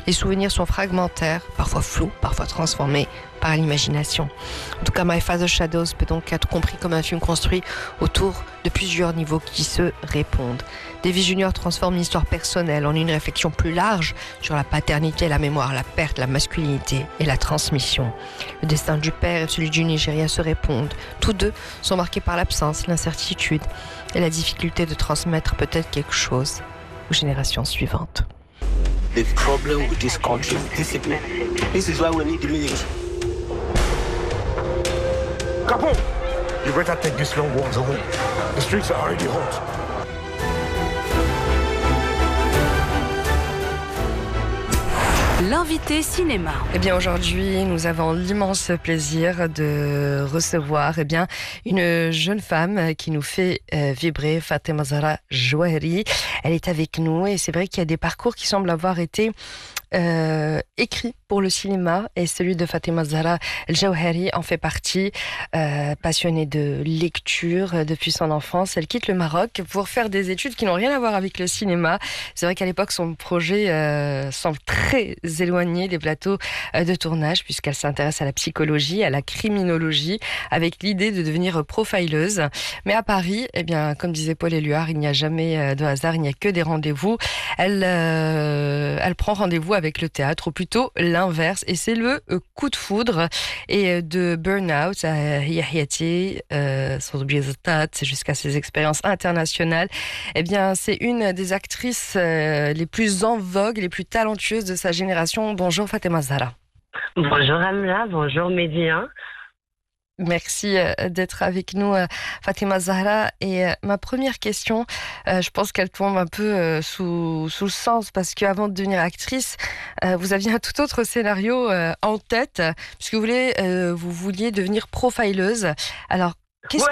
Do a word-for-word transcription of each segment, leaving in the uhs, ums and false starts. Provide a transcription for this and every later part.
Les souvenirs sont fragmentaires, parfois flous, parfois transformés par l'imagination. En tout cas, My Father's Shadows peut donc être compris comme un film construit autour de plusieurs niveaux qui se répondent. Davy Junior transforme une histoire personnelle en une réflexion plus large sur la paternité, la mémoire, la perte, la masculinité et la transmission. Le destin du père et celui du Nigeria se répondent. Tous deux sont marqués par l'absence, l'incertitude et la difficulté de transmettre peut-être quelque chose aux générations suivantes. The problem with this country is discipline. This is why we need the military. Capone! You better take this long walk home. The streets are already hot. L'invité cinéma. Eh bien aujourd'hui, nous avons l'immense plaisir de recevoir eh bien une jeune femme qui nous fait euh, vibrer, Fatima Zahra Jawaheri. Elle est avec nous et c'est vrai qu'il y a des parcours qui semblent avoir été euh, écrits pour le cinéma et celui de Fatima Zahra Jawaheri en fait partie. Euh, passionnée de lecture depuis son enfance, elle quitte le Maroc pour faire des études qui n'ont rien à voir avec le cinéma. C'est vrai qu'à l'époque, son projet euh, semble très éloigné des plateaux de tournage puisqu'elle s'intéresse à la psychologie, à la criminologie, avec l'idée de devenir profileuse. Mais à Paris, eh bien, comme disait Paul Éluard, il n'y a jamais de hasard, il n'y a que des rendez-vous. Elle, euh, elle prend rendez-vous avec le théâtre, ou plutôt l'inverse, et c'est le coup de foudre et de burn-out à Yahyaty, euh, sans oublier Ztat, jusqu'à ses expériences internationales. Eh bien, c'est une des actrices euh, les plus en vogue, les plus talentueuses de sa génération. Bonjour Fatima Zahra. Bonjour Amla, bonjour Médien. Merci d'être avec nous, Fatima Zahra. Et ma première question, je pense qu'elle tombe un peu sous, sous le sens, parce qu'avant de devenir actrice, vous aviez un tout autre scénario en tête, puisque vous, voulez, vous vouliez devenir profileuse. Alors, qu'est-ce,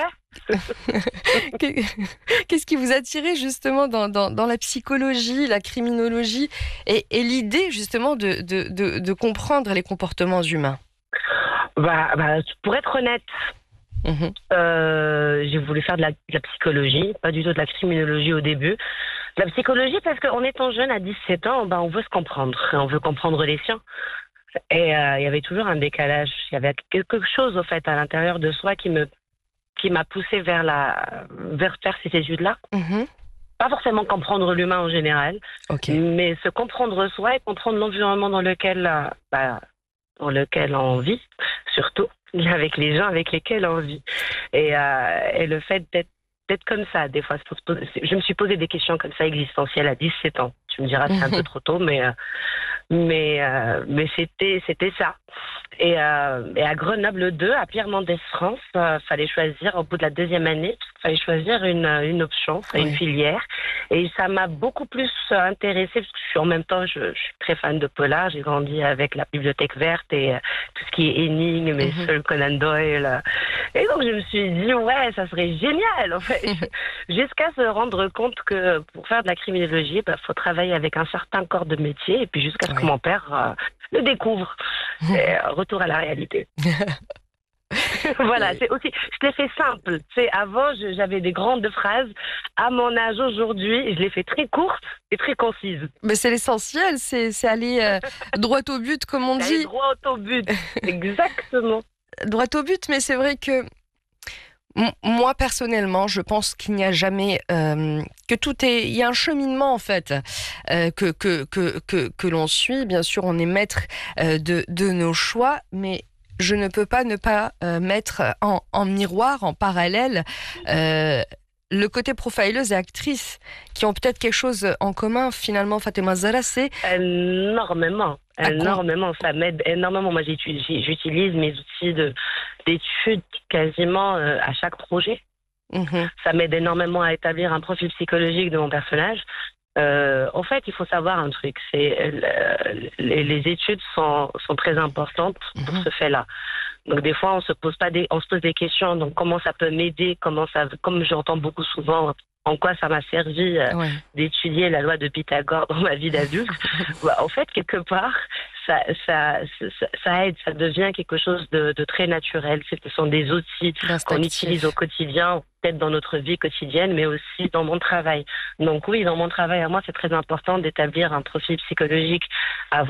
ouais. qu'est-ce qui vous attirait justement dans, dans, dans la psychologie, la criminologie et, et l'idée justement de, de, de, de comprendre les comportements humains? Bah, bah, pour être honnête, mmh. euh, j'ai voulu faire de la, de la psychologie, pas du tout de la criminologie au début. De la psychologie parce qu'en étant jeune, à dix-sept ans, bah, on veut se comprendre, on veut comprendre les siens. Et il euh, y avait toujours un décalage, il y avait quelque chose au fait à l'intérieur de soi qui me, qui m'a poussée vers la, vers faire ces études-là. Mmh. Pas forcément comprendre l'humain en général, okay. mais se comprendre soi et comprendre l'environnement dans lequel, euh, bah, dans lequel on vit, surtout avec les gens avec lesquels on vit. Et, euh, et le fait d'être, d'être comme ça, des fois, je me suis posé des questions comme ça existentielles à dix-sept ans. Tu me diras, c'est un peu trop tôt, mais, euh, mais, euh, mais c'était, c'était ça. Et, euh, et à Grenoble deux, à Pierre Mendès France, il euh, fallait choisir, au bout de la deuxième année, il fallait choisir une, une option, oui. une filière. Et ça m'a beaucoup plus intéressée, parce que je suis, en même temps, je, je suis très fan de polar. J'ai grandi avec la Bibliothèque Verte et euh, tout ce qui est énigmes, et mm-hmm. seul Conan Doyle. Et donc, je me suis dit, ouais, ça serait génial, en fait. Jusqu'à se rendre compte que pour faire de la criminologie, il bah, faut travailler avec un certain corps de métier. Et puis, jusqu'à ce oui. que mon père euh, le découvre. Et, euh, retour à la réalité. Voilà, c'est aussi, je l'ai fait simple. C'est avant, je, j'avais des grandes phrases. À mon âge aujourd'hui, je l'ai fait très courte et très concise. Mais c'est l'essentiel, c'est, c'est aller euh, droit au but, comme on dit. Aller droit au but, exactement. Droit au but, mais c'est vrai que moi, personnellement, je pense qu'il n'y a jamais... Euh, que tout est... Il y a un cheminement, en fait, euh, que, que, que, que, que l'on suit. Bien sûr, on est maître euh, de, de nos choix, mais je ne peux pas ne pas euh, mettre en, en miroir, en parallèle, euh, le côté profileuse et actrice, qui ont peut-être quelque chose en commun, finalement, Fatima Zahra, c'est... Énormément. Énormément, ça m'aide énormément. Moi, j'utilise, j'utilise mes outils de, d'études quasiment euh, à chaque projet. Mmh. Ça m'aide énormément à établir un profil psychologique de mon personnage. Euh, en fait, il faut savoir un truc, c'est euh, les, les études sont, sont très importantes pour mmh. ce fait-là. Donc des fois, on se pose pas des, on se pose des questions. Donc comment ça peut m'aider, comment ça, comme j'entends beaucoup souvent. En quoi ça m'a servi euh, ouais. d'étudier la loi de Pythagore dans ma vie d'adulte. Bah, en fait, quelque part, ça, ça, ça, ça aide, ça devient quelque chose de, de très naturel. Ce sont des outils qu'on utilise au quotidien, peut-être dans notre vie quotidienne, mais aussi dans mon travail. Donc oui, dans mon travail, à moi, c'est très important d'établir un profil psychologique avant